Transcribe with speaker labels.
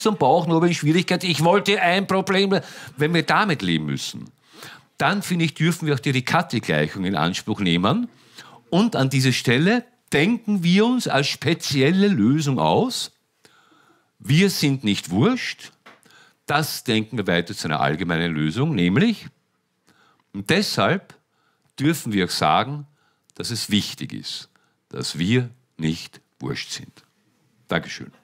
Speaker 1: am Bauch, nur eine Schwierigkeit, ich wollte ein Problem, wenn wir damit leben müssen, dann, finde ich, dürfen wir auch die Riccati-Gleichung in Anspruch nehmen und an dieser Stelle denken wir uns als spezielle Lösung aus, wir sind nicht wurscht, das denken wir weiter zu einer allgemeinen Lösung, nämlich, und deshalb dürfen wir auch sagen, dass es wichtig ist, dass wir nicht wurscht sind. Dankeschön.